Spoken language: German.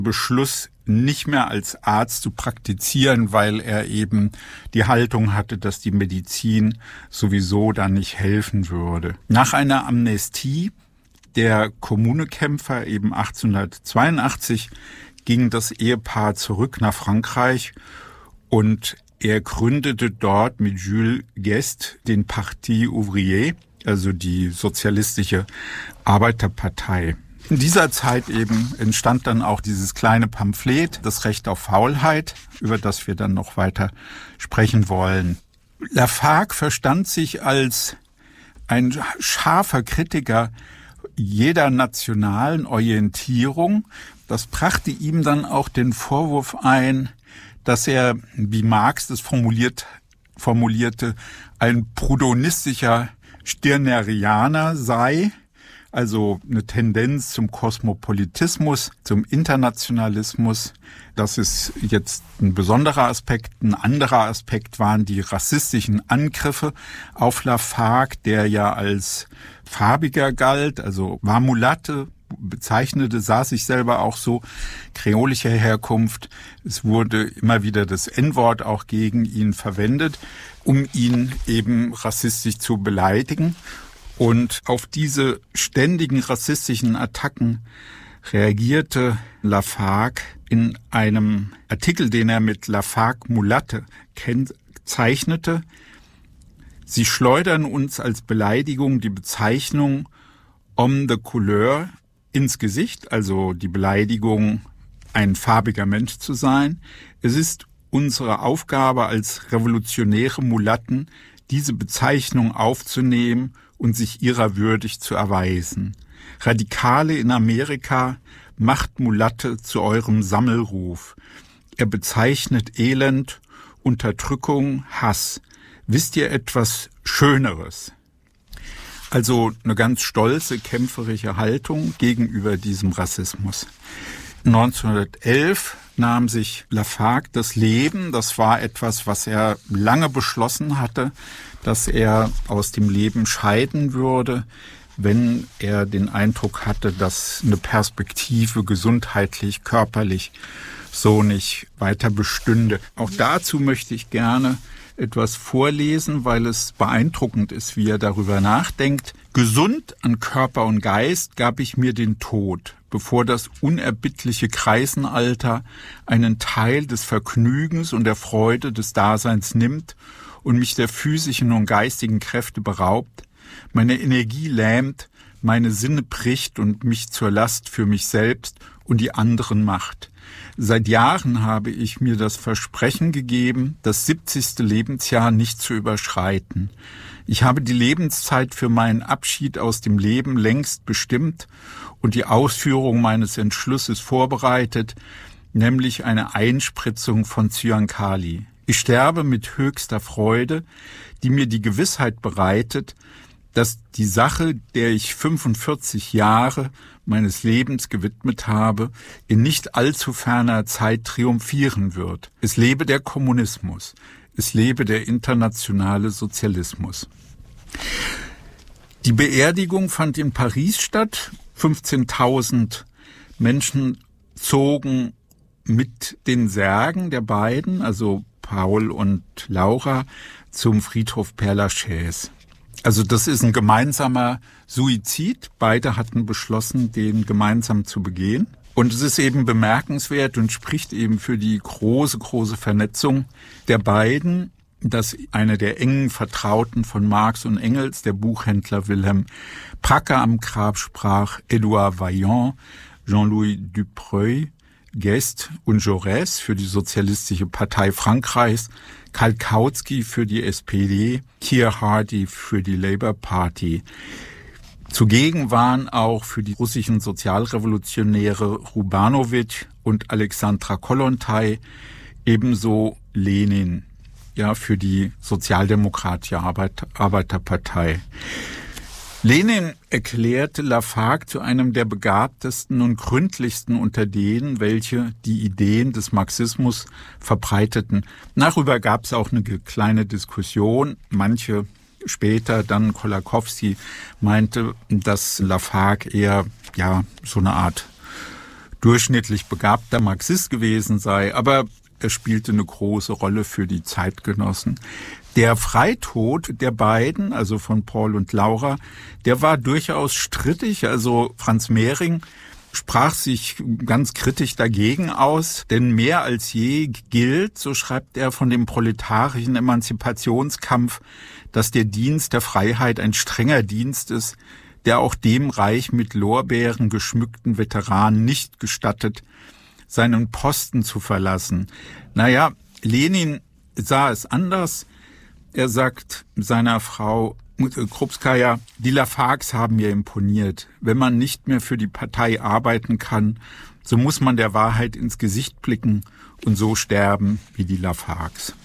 Beschluss, nicht mehr als Arzt zu praktizieren, weil er eben die Haltung hatte, dass die Medizin sowieso da nicht helfen würde. Nach einer Amnestie der Kommunekämpfer eben 1882 ging das Ehepaar zurück nach Frankreich und er gründete dort mit Jules Guesde den Parti Ouvrier, also die sozialistische Arbeiterpartei. In dieser Zeit eben entstand dann auch dieses kleine Pamphlet, das Recht auf Faulheit, über das wir dann noch weiter sprechen wollen. Lafargue verstand sich als ein scharfer Kritiker jeder nationalen Orientierung. Das brachte ihm dann auch den Vorwurf ein, dass er, wie Marx das formulierte, ein proudhonistischer Stirnerianer sei, also eine Tendenz zum Kosmopolitismus, zum Internationalismus. Das ist jetzt ein besonderer Aspekt. Ein anderer Aspekt waren die rassistischen Angriffe auf Lafargue, der ja als farbiger galt, also war Mulatte, sah sich selber auch so, kreolischer Herkunft. Es wurde immer wieder das N-Wort auch gegen ihn verwendet, um ihn eben rassistisch zu beleidigen. Und auf diese ständigen rassistischen Attacken reagierte Lafargue in einem Artikel, den er mit Lafargue Mulatte kennzeichnete. Sie schleudern uns als Beleidigung die Bezeichnung homme de couleur ins Gesicht, also die Beleidigung, ein farbiger Mensch zu sein. Es ist unsere Aufgabe als revolutionäre Mulatten, diese Bezeichnung aufzunehmen und sich ihrer würdig zu erweisen. Radikale in Amerika, macht Mulatte zu eurem Sammelruf. Er bezeichnet Elend, Unterdrückung, Hass. Wisst ihr etwas Schöneres? Also eine ganz stolze, kämpferische Haltung gegenüber diesem Rassismus. 1911 nahm sich Lafargue das Leben. Das war etwas, was er lange beschlossen hatte, dass er aus dem Leben scheiden würde, wenn er den Eindruck hatte, dass eine Perspektive gesundheitlich, körperlich so nicht weiter bestünde. Auch dazu möchte ich gerne etwas vorlesen, weil es beeindruckend ist, wie er darüber nachdenkt. Gesund an Körper und Geist gab ich mir den Tod, bevor das unerbittliche Kreisenalter einen Teil des Vergnügens und der Freude des Daseins nimmt und mich der physischen und geistigen Kräfte beraubt, meine Energie lähmt, meine Sinne bricht und mich zur Last für mich selbst und die anderen macht. Seit Jahren habe ich mir das Versprechen gegeben, das 70. Lebensjahr nicht zu überschreiten. Ich habe die Lebenszeit für meinen Abschied aus dem Leben längst bestimmt und die Ausführung meines Entschlusses vorbereitet, nämlich eine Einspritzung von Zyankali. Ich sterbe mit höchster Freude, die mir die Gewissheit bereitet, dass die Sache, der ich 45 Jahre meines Lebens gewidmet habe, in nicht allzu ferner Zeit triumphieren wird. Es lebe der Kommunismus. Es lebe der internationale Sozialismus. Die Beerdigung fand in Paris statt. 15.000 Menschen zogen mit den Särgen der beiden, also Paul und Laura, zum Friedhof Père-Lachaise. Also das ist ein gemeinsamer Suizid. Beide hatten beschlossen, den gemeinsam zu begehen. Und es ist eben bemerkenswert und spricht eben für die große, große Vernetzung der beiden, dass einer der engen Vertrauten von Marx und Engels, der Buchhändler Wilhelm Pracker, am Grab sprach, Édouard Vaillant, Jean-Louis Dubreuil, Guesde und Jaurès für die Sozialistische Partei Frankreichs, Karl Kautsky für die SPD, Keir Hardie für die Labour Party. Zugegen waren auch für die russischen Sozialrevolutionäre Rubanowitsch und Alexandra Kollontai, ebenso Lenin, ja, für die Sozialdemokratische Arbeiterpartei. Lenin erklärte Lafargue zu einem der begabtesten und gründlichsten unter denen, welche die Ideen des Marxismus verbreiteten. Darüber gab es auch eine kleine Diskussion. Manche später, dann Kolakowski, meinte, dass Lafargue eher so eine Art durchschnittlich begabter Marxist gewesen sei, aber er spielte eine große Rolle für die Zeitgenossen. Der Freitod der beiden, also von Paul und Laura, der war durchaus strittig. Also Franz Mehring sprach sich ganz kritisch dagegen aus, denn mehr als je gilt, so schreibt er, von dem proletarischen Emanzipationskampf, dass der Dienst der Freiheit ein strenger Dienst ist, der auch dem reich mit Lorbeeren geschmückten Veteranen nicht gestattet, seinen Posten zu verlassen. Naja, Lenin sah es anders. Er sagt seiner Frau Krupskaya, die Lafargues haben mir imponiert. Wenn man nicht mehr für die Partei arbeiten kann, so muss man der Wahrheit ins Gesicht blicken und so sterben wie die Lafargues.